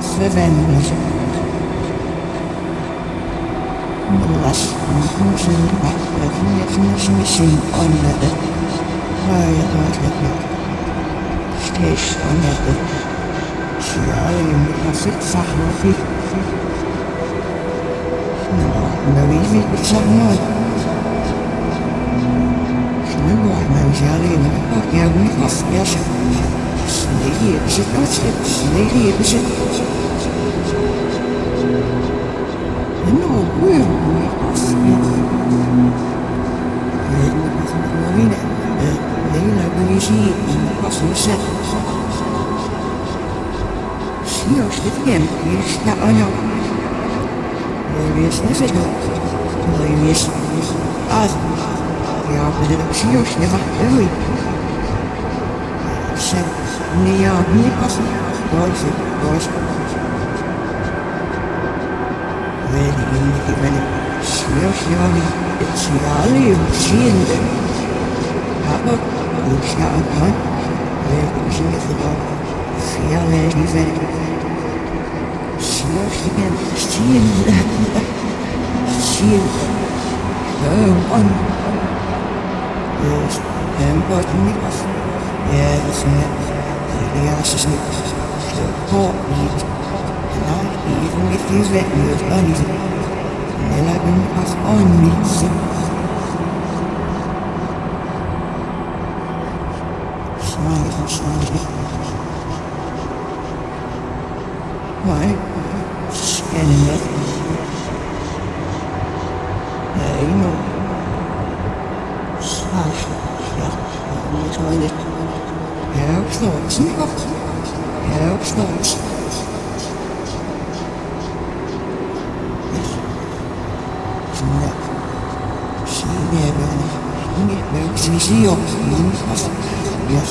God's revenge. The last conclusion of the transmission on the station at the Shirley Profit Sahrafi. No, easy to someone. No, I'm Shirley, yeah, we must, yes. Lady, is it not it? Lady, is it? No, we're Marina, Leila Benici, Possible Set. She knows it again, he's not on her. Where is Nefeto? Where is Oz? The opposite, she knows never ever. Said, Nia, was Really, seriously, it's really seeing them. How it's not a time where it's in the world. Feel it, even seriously, seeing that. Seeing on is important. Yes, the answer is important. Even if he's written with anything, then I can pass on me. Smile. Why? Scanning it. I know. Slash. I'm trying it. Help thoughts. See you. Yes.